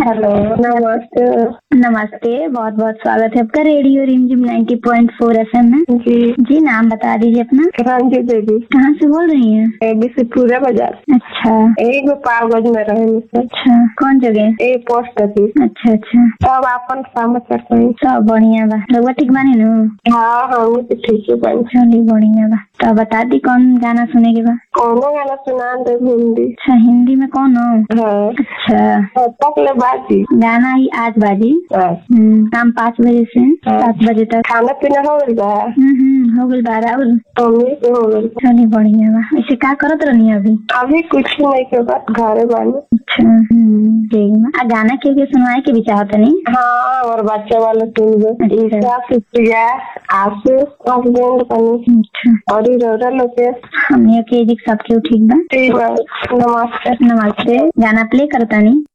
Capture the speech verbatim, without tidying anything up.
Hello, नमस्ते। नमस्ते, बहुत बहुत स्वागत है आपका रेडियो रिमझिम नब्बे पॉइंट चार एफएम में। जी जी, नाम बता दीजिए अपना। रंजीत देवी। कहाँ से बोल रही हैं? एबीसी पूरा बाजार। अच्छा एक गोपालगंज में रहे। अच्छा, कौन जगह? ए पोस्ट ऑफिस। अच्छा अच्छा, सब आपन समाचार कहीं। सब बढ़िया बा। रउआ ठीक बानी नु? हाँ हाँ, वो तो ठीक है बन। चलिए बढ़िया बा। तो बता दी कौन गाना सुने के बा? कौनो गाना सुना दे हिंदी। अच्छा, हिंदी में कौन हो? हाँ अच्छा, तक ले बाजी। गाना ही आज बाजी। हाँ। हम्म, शाम पाँच बजे से हाँ। सात बजे तक। खाना पीना हो गइल बा? हम्म हम्म, हो गइल बा। और मम्मी से हो गइल। चलिए बढ़िया बा। ऐसे का करत रहनी अभी? अभी कुछ नहीं के बाद घरे बानी। अच्छा, हम्म, ठीक बा। आ गाना के के सुनवाए के भी चाहत नहीं? हाँ, और बच्चे वाले सुन गए। अच्छा। ईशा, सुप्रिया, आशु, हस्बैंड बनी। अच्छा, और ही रोरा लोग हमने के जी सबके ठीक बा। ठीक बा। नमस्ते। नमस्ते, गाना प्ले करता नहीं?